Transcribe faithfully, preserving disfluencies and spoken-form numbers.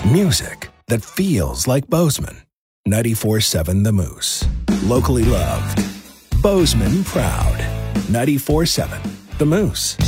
Music that feels like Bozeman. ninety-four seven The Moose. Locally loved. Bozeman proud. ninety-four seven The Moose.